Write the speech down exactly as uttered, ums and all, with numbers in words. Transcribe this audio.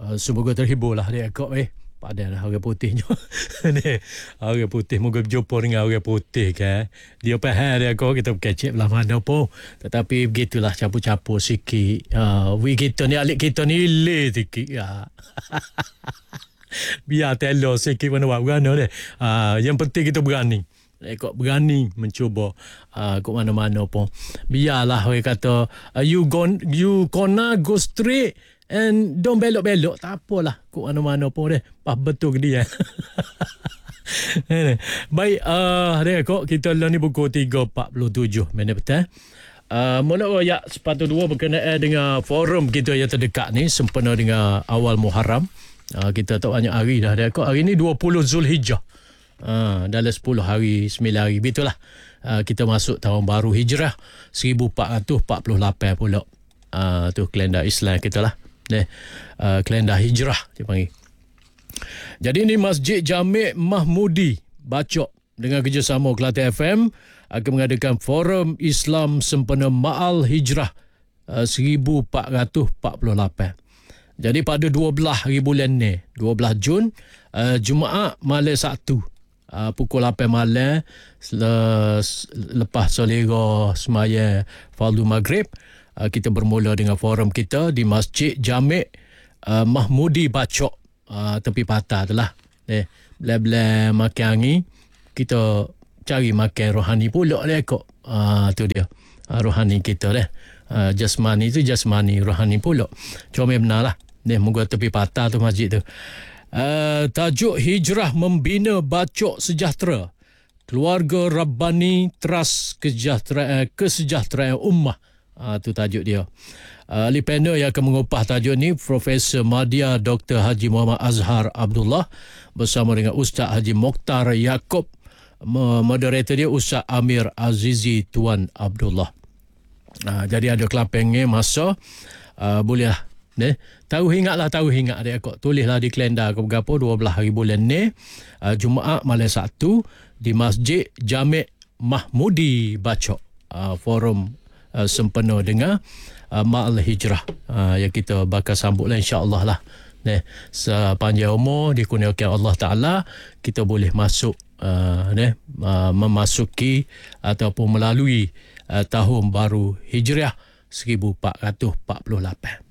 Uh, semoga terhibur lah dia kok eh. Padahal orang putihnya ni orang putih moga berjumpa dengan orang putih kan. Dia faham dia kok kita kecek belah mana pun. Tetapi begitulah campur-campur sikit. Uh, we kita ni alik kita ni le sikit ya. Biar telur sikit mana buat berana deh. Uh, yang penting kita berani. Ekor berani mencuba uh, ke mana-mana pun. Biarlah orang kata uh, you go you gonna go straight and don't belok-belok, tak apalah. Kok mana-mana pun deh. Pas betul ke dia. Baik, uh, dia kok kita lah ni pukul tiga empat puluh tujuh minit petang. Uh, Mula royak sepatu dua berkenaan dengan forum kita yang terdekat ni sempena dengan awal Muharram. Uh, kita tak banyak hari dah dia kok. Hari ni dua puluh Zulhijjah. Uh, dalam sepuluh hari, sembilan hari begitulah. Uh, kita masuk tahun baru Hijrah seribu empat ratus empat puluh lapan pula. Uh, tu kalender Islam kita lah. Ni uh, kalender Hijrah dia panggil. Jadi ni Masjid Jami' Mahmudi Bacok dengan kerjasama Kelantan F M akan mengadakan Forum Islam Sempena Ma'al Hijrah uh, seribu empat ratus empat puluh lapan. Jadi pada dua belas hari bulan ni, dua belas Jun, uh, Jumaat malam Sabtu, uh, pukul lapan malam sele- lepas solera semaya fardu maghrib, uh, kita bermula dengan forum kita di Masjid Jami' uh, Mahmudi Bacok, uh, tepi patah tu lah. Eh, bela-bela makan angin, kita cari makan rohani pula dia kok. Uh, tu dia, uh, rohani kita dah. Uh, jasmani tu jasmani, rohani pula. Comel benar lah. Ni moga tepi patah tu masjid tu. Uh, tajuk Hijrah Membina Bacok Sejahtera. Keluarga Rabbani Trust Kesejahteraan, Kesejahteraan Ummah. Uh, tu tajuk dia. Uh, ahli panel yang akan mengupah tajuk ni Profesor Madya Doktor Haji Muhammad Azhar Abdullah bersama dengan Ustaz Haji Mokhtar Yaakob. Moderator dia Ustaz Amir Azizi Tuan Abdullah. Uh, jadi ada kelapengnya masa uh, boleh lah. Ne, tahu ingatlah tahu ingat dia kok tulislah di kalender ke berapa dua belas hari bulan ni uh, Jumaat malam Sabtu di Masjid Jami' Mahmudi Bacok, uh, forum uh, sempena dengan uh, Ma'al Hijrah uh, yang kita bakal sambutlah insya-Allah lah. Ne, sepanjang umur dikurniakan Allah Taala kita boleh masuk uh, ne, uh, memasuki ataupun melalui uh, tahun baru Hijriah seribu empat ratus empat puluh lapan.